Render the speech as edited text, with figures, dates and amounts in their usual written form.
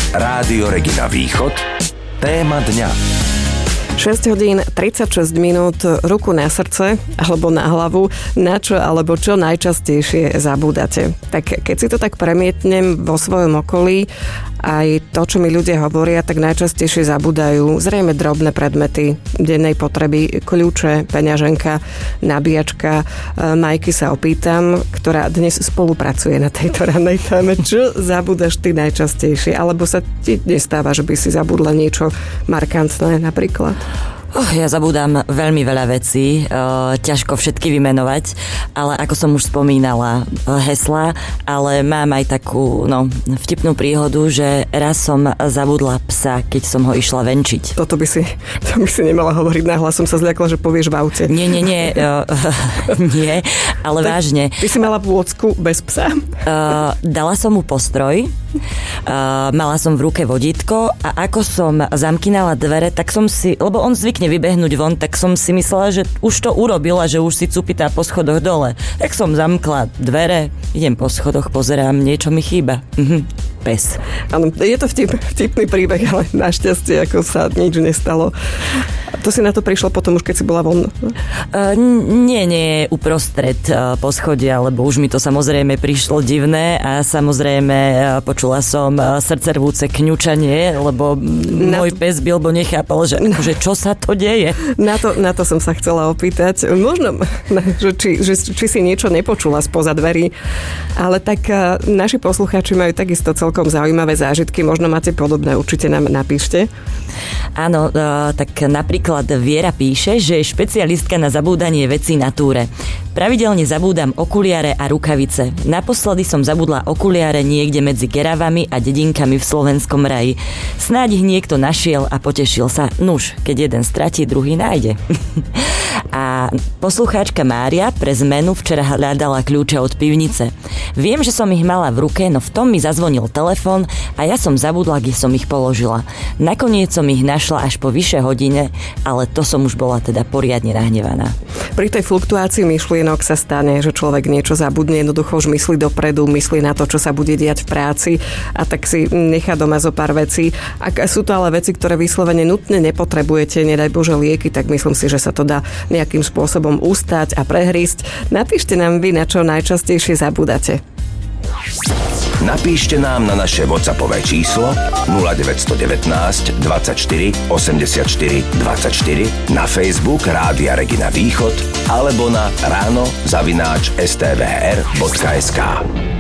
Rádio Regina Východ. Téma dňa. 6 hodín 36 minút, ruku na srdce alebo na hlavu, na čo alebo čo najčastejšie zabúdate. Tak keď si to tak premietnem vo svojom okolí, aj to, čo mi ľudia hovoria, tak najčastejšie zabúdajú zrejme drobné predmety dennej potreby, kľúče, peňaženka, nabíjačka. Majky sa opýtam, ktorá dnes spolupracuje na tejto ranej téme. Čo zabúdaš ty najčastejšie? Alebo sa ti nestáva, že by si zabudla niečo markantné napríklad? Ja zabúdam veľmi veľa vecí, ťažko všetky vymenovať, ale ako som už spomínala, hesla, ale mám aj takú vtipnú príhodu, že raz som zabudla psa, keď som ho išla venčiť. To by si nemala hovoriť nahlas, som sa zľakla, že povieš v aute. Nie, nie, ale vážne. Ty si mala vôcku bez psa? Dala som mu postroj, mala som v ruke vodítko a ako som zamkynala dvere, tak som si, lebo on zvykne vybehnúť von, tak som si myslela, že už to urobila, že už si cupitá po schodoch dole. Tak som zamkla dvere, idem po schodoch, pozerám, niečo mi chýba. Pes. Áno, je to vtipný príbeh, ale našťastie ako sa nič nestalo. To si na to prišlo potom už, keď si bola von? Nie, uprostred poschodia, lebo už mi to samozrejme prišlo divné a samozrejme počula som srdcervúce kňučanie, lebo môj pes Bilbo nechápal, že čo sa to deje. Na to som sa chcela opýtať. Možno, či si niečo nepočula spoza dverí, ale tak naši poslucháči majú takisto celkom zaujímavé zážitky. Možno máte podobné, určite nám napíšte. Áno, tak napríklad Viera píše, že je špecialistka na zabúdanie vecí na túre. Pravidelne zabúdam okuliare a rukavice. Naposledy som zabudla okuliare niekde medzi Geravami a dedinkami v slovenskom raji. Snáď ich niekto našiel a potešil sa. Nuž, keď jeden stratí, druhý nájde. A poslucháčka Mária pre zmenu včera hľadala kľúče od pivnice. Viem, že som ich mala v ruke, no v tom mi zazvonil telefón a ja som zabudla, kde som ich položila. Nakoniec som ich našla až po vyššie hodine, ale to som už bola teda poriadne nahnevaná. Pri tej fluktuácii myšlienok sa stane, že človek niečo zabudne, jednoducho už myslí dopredu, myslí na to, čo sa bude diať v práci a tak si nechá doma zo pár vecí. Ak sú to ale veci, ktoré vyslovene nutne nepotrebujete, nedaj Bože lieky, tak myslím si, že sa to dá nejakým spôsobom ustať a prehrísť. Napíšte nám vy, na čo najčastejšie zabúdate. Napíšte nám na naše WhatsAppové číslo 0919 24 84 24, na Facebook Rádia Regina Východ alebo na ráno@stvr.sk.